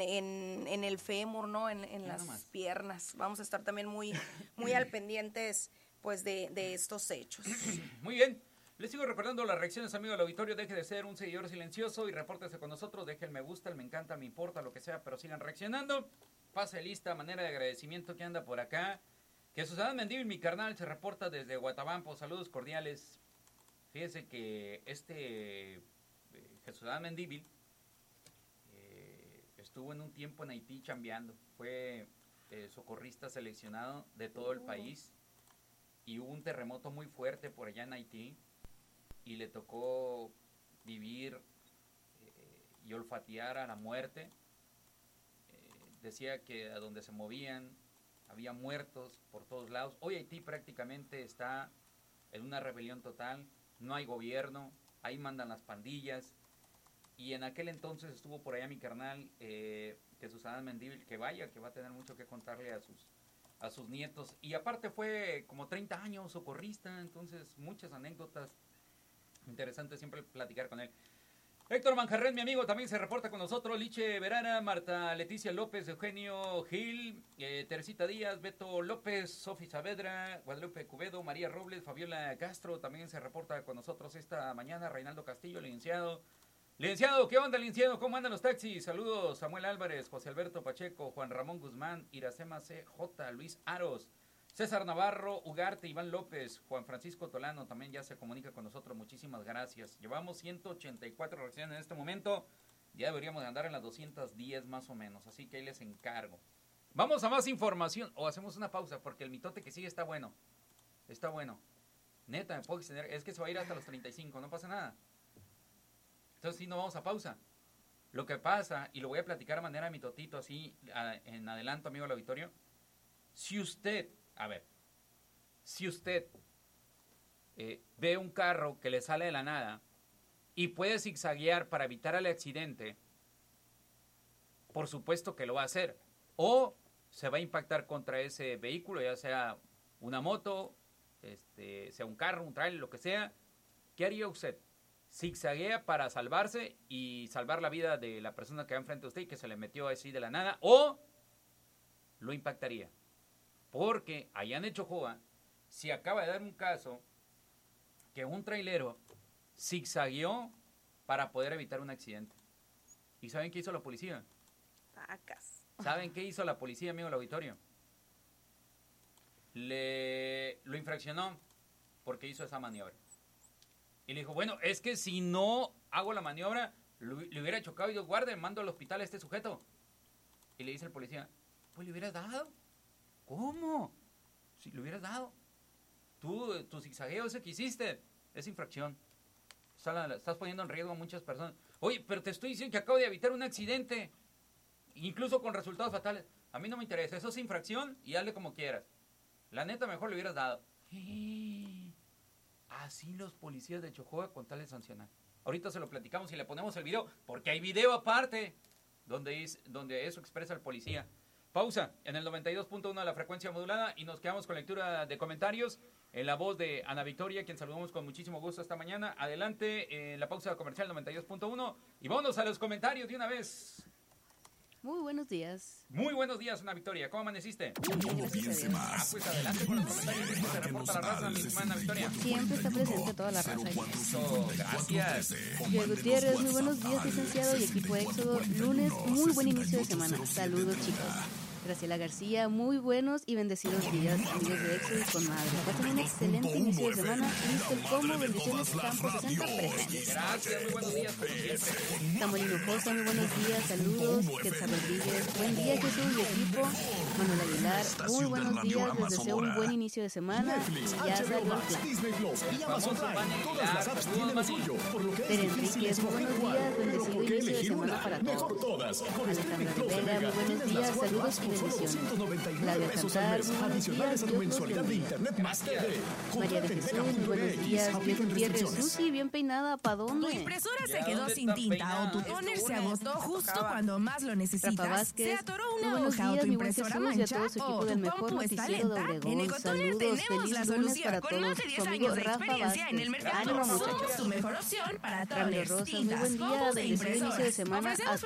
en el fémur, ¿no? En las piernas. Vamos a estar también muy al pendientes, pues, de estos hechos. Muy bien. Les sigo recordando las reacciones, amigo del auditorio. Deje de ser un seguidor silencioso y repórtese con nosotros. Deje el me gusta, el me encanta, me importa, lo que sea, pero sigan reaccionando. Pase lista, manera de agradecimiento que anda por acá. Jesús Adán Mendívil, mi carnal, se reporta desde Guatabampo. Saludos cordiales. Fíjese que Jesús Adán Mendívil estuvo en un tiempo en Haití chambeando. Fue socorrista seleccionado de todo el país. Y hubo un terremoto muy fuerte por allá en Haití. Y le tocó vivir y olfatear a la muerte. Decía que a donde se movían había muertos por todos lados. Hoy Haití prácticamente está en una rebelión total. No hay gobierno, ahí mandan las pandillas. Y en aquel entonces estuvo por allá mi carnal, Jesús Adán Mendívil, que vaya, que va a tener mucho que contarle a sus nietos. Y aparte fue como 30 años socorrista, entonces muchas anécdotas interesantes siempre platicar con él. Héctor Manjarres, mi amigo, también se reporta con nosotros. Liche Verana, Marta Leticia López, Eugenio Gil, Teresita Díaz, Beto López, Sofi Saavedra, Guadalupe Cubedo, María Robles, Fabiola Castro, también se reporta con nosotros esta mañana. Reinaldo Castillo, licenciado. Licenciado, ¿qué onda, licenciado? ¿Cómo andan los taxis? Saludos, Samuel Álvarez, José Alberto Pacheco, Juan Ramón Guzmán, Iracema CJ, Luis Aros, César Navarro, Ugarte, Iván López, Juan Francisco Tolano también ya se comunica con nosotros. Muchísimas gracias. Llevamos 184 reacciones en este momento. Ya deberíamos de andar en las 210 más o menos. Así que ahí les encargo. Vamos a más información. O hacemos una pausa porque el mitote que sigue está bueno. Está bueno. Neta, me puedo extender. Es que se va a ir hasta los 35. No pasa nada. Entonces sí, no vamos a pausa. Lo que pasa, y lo voy a platicar de manera mitotito así en adelanto, amigo del auditorio. Si usted ve un carro que le sale de la nada y puede zigzaguear para evitar el accidente, por supuesto que lo va a hacer. O se va a impactar contra ese vehículo, ya sea una moto, sea un carro, un trailer, lo que sea. ¿Qué haría usted? ¿Zigzaguea para salvarse y salvar la vida de la persona que va enfrente de usted y que se le metió así de la nada? ¿O lo impactaría? Porque allá en Echojoa se acaba de dar un caso que un trailero zigzagueó para poder evitar un accidente. ¿Y saben qué hizo la policía? Vacas. ¿Saben qué hizo la policía, amigo del auditorio? Lo infraccionó porque hizo esa maniobra. Y le dijo, bueno, es que si no hago la maniobra, le hubiera chocado y Dios guarde, mando al hospital a este sujeto. Y le dice el policía, pues le hubieras dado. ¿Cómo? Si le hubieras dado. Tu zigzagueo ese que hiciste es infracción. Estás poniendo en riesgo a muchas personas. Oye, pero te estoy diciendo que acabo de evitar un accidente. Incluso con resultados fatales. A mí no me interesa. Eso es infracción y hazle como quieras. La neta, mejor le hubieras dado. Así los policías de Echojoa con tal de sancionar. Ahorita se lo platicamos y le ponemos el video. Porque hay video aparte donde eso expresa el policía. Pausa en el 92.1 de la frecuencia modulada y nos quedamos con lectura de comentarios en la voz de Ana Victoria, quien saludamos con muchísimo gusto esta mañana. Adelante, la pausa comercial 92.1 y vámonos a los comentarios de una vez. Muy buenos días. Muy buenos días, Ana Victoria. ¿Cómo amaneciste? Gracias a Dios. Pues adelante con los comentarios. ¿Cómo se reporta la raza, mi hermana Victoria? Siempre está presente toda la raza. Eso, gracias. Joel Gutiérrez, muy buenos días, licenciado y equipo Éxodo. Lunes, muy buen inicio de semana. Saludos, chicos. Graciela García, muy buenos y bendecidos días, amigos de Éxodo y con madre. Pasen un excelente inicio de semana. Listo el combo, bendiciones, Campo 60 presentes. Gracias, muy buenos días, como siempre. Samuel Hinojosa, muy buenos días, saludos. Quetzal Rodríguez, buen día, Jesús y equipo. Manuel Aguilar, muy buenos días, les deseo un buen inicio de semana. Ya salió el plan. Tere Enríquez, muy buenos días, bendecido inicio de semana para todos. Alejandra Rivera, muy buenos días, saludos y bendiciones. Claudia Cantar, muy buenos días, Dios los bendiga. María de Jesús, muy buenos días. Dios Gutiérrez, Susi, bien peinada, ¿pa' dónde? Tu impresora se quedó sin tinta o tu toner se agotó justo cuando más lo necesitas. Rafa Vázquez, se atoró muy una buenos hoja o días, tu mi buen impresora Jesús, y a mancha todo su equipo o del tu mejor compu está noticiero de lenta. En Obregón. Ecotoner Saludos, tenemos feliz la lunes solución. para Con más todos. de 10 Su amigo años de Rafa experiencia en el Vázquez. mercado, Ánimo, somos muchachos. tu mejor opción para Raúl toners, Rosas, muy tintas, buen día, compus e bendecido inicio de impresoras. semana a Ofrecemos